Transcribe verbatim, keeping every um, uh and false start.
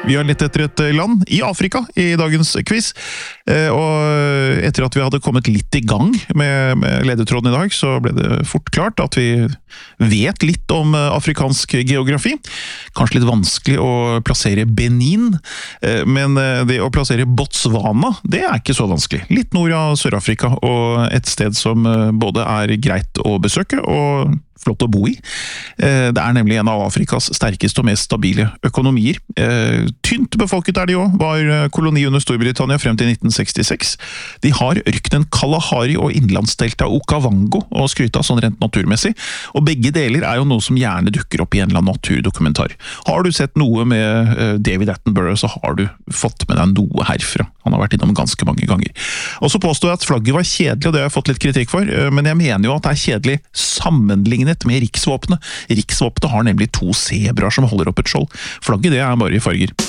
Vi har lett etter et land i Afrika i dagens quiz, og etter at vi hadde kommet litt i gang med, med ledetråden i dag, så ble det fort klart at vi vet litt om afrikansk geografi. Kanskje litt vanskelig å plassere Benin, men det å plassere Botswana, det er ikke så vanskelig. Litt nord av Sør-Afrika, og et sted som både er greit å besøke og flott å bo i. Det er nemlig en av Afrikas sterkeste og mest stabile økonomier. Tynt befolket er de også, var koloni under Storbritannia frem til nitten sekstiseks. De har ørkenen Kalahari og innlandsdelta Okavango å skryte av sånn rent naturmessig, og begge deler er jo noe som gjerne dukker opp i en eller annen naturdokumentar. Har du sett noe med David Attenborough, så har du fått med deg noe herfra. Han har vært innom ganske mange ganger. Og så påstår jeg at flagget var kjedelig, og det har jeg fått litt kritikk for, men jeg mener jo at det er kjedelig sammenlignet med riksvåpenet. Riksvåpenet har nemlig to zebraer som holder opp et skjold. Flagget det er bare i farger.